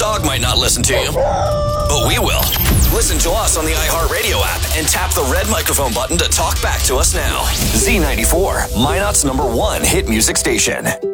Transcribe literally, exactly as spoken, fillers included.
dog might not listen to you, but we will. Listen to us on the iHeartRadio app and tap the red microphone button to talk back to us now. Z ninety-four, Minot's number one hit music station.